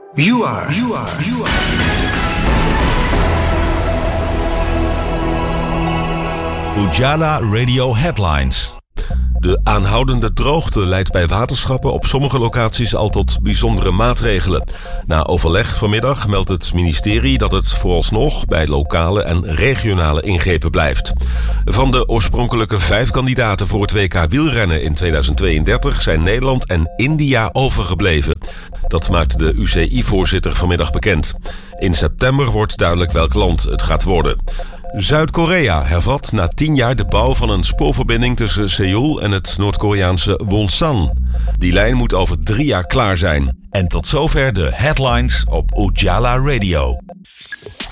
You are. Ujala Radio Headlines. De aanhoudende droogte leidt bij waterschappen op sommige locaties al tot bijzondere maatregelen. Na overleg vanmiddag meldt het ministerie dat het vooralsnog bij lokale en regionale ingrepen blijft. Van de oorspronkelijke 5 kandidaten voor het WK wielrennen in 2032 zijn Nederland en India overgebleven. Dat maakte de UCI-voorzitter vanmiddag bekend. In september wordt duidelijk welk land het gaat worden. Zuid-Korea hervat na 10 jaar de bouw van een spoorverbinding tussen Seoul en het Noord-Koreaanse Wonsan. Die lijn moet over 3 jaar klaar zijn. En tot zover de headlines op Ujala Radio.